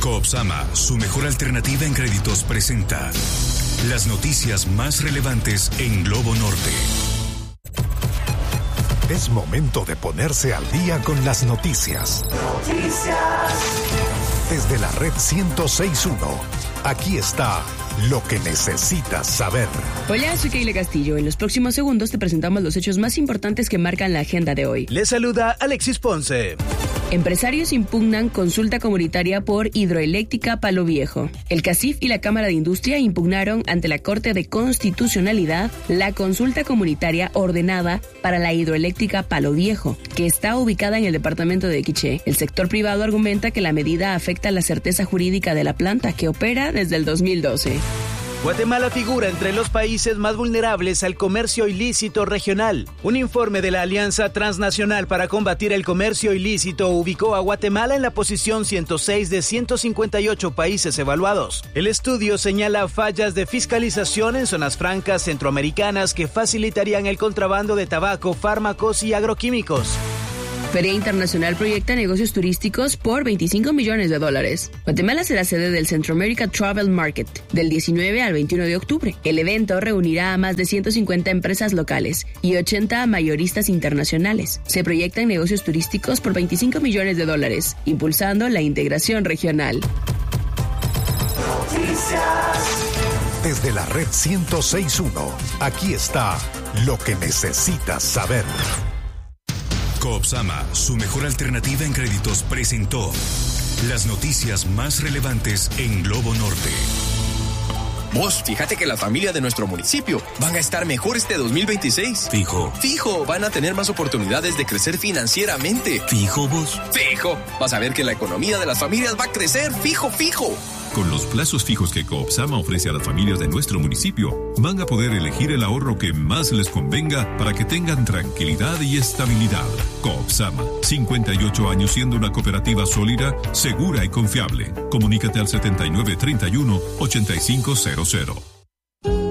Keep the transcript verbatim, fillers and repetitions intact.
Coopsama, su mejor alternativa en créditos, presenta las noticias más relevantes en Globo Norte. Es momento de ponerse al día con las noticias. Noticias. Desde la red ciento seis punto uno, aquí está lo que necesitas saber. Hola, soy Keila Castillo. En los próximos segundos te presentamos los hechos más importantes que marcan la agenda de hoy. Les saluda Alexis Ponce. Empresarios impugnan consulta comunitaria por hidroeléctrica Palo Viejo. El CACIF y la Cámara de Industria impugnaron ante la Corte de Constitucionalidad la consulta comunitaria ordenada para la hidroeléctrica Palo Viejo, que está ubicada en el departamento de Quiché. El sector privado argumenta que la medida afecta la certeza jurídica de la planta, que opera desde el dos mil doce. Guatemala figura entre los países más vulnerables al comercio ilícito regional. Un informe de la Alianza Transnacional para Combatir el Comercio Ilícito ubicó a Guatemala en la posición ciento seis de ciento cincuenta y ocho países evaluados. El estudio señala fallas de fiscalización en zonas francas centroamericanas que facilitarían el contrabando de tabaco, fármacos y agroquímicos. Feria Internacional proyecta negocios turísticos por veinticinco millones de dólares. Guatemala será sede del Centro America Travel Market del diecinueve al veintiuno de octubre. El evento reunirá a más de ciento cincuenta empresas locales y ochenta mayoristas internacionales. Se proyectan negocios turísticos por veinticinco millones de dólares, impulsando la integración regional. Noticias. Desde la red ciento seis punto uno, aquí está lo que necesitas saber. Coopsama, su mejor alternativa en créditos, presentó las noticias más relevantes en Globo Norte. Vos, fíjate que la familia de nuestro municipio van a estar mejor este dos mil veintiséis. Fijo. Fijo, van a tener más oportunidades de crecer financieramente. Fijo, vos. Fijo, vas a ver que la economía de las familias va a crecer. Fijo, fijo. Con los plazos fijos que Coopsama ofrece a las familias de nuestro municipio, van a poder elegir el ahorro que más les convenga para que tengan tranquilidad y estabilidad. Coopsama, cincuenta y ocho años siendo una cooperativa sólida, segura y confiable. Comunícate al setenta y nueve treinta y uno ochenta y cinco cero cero.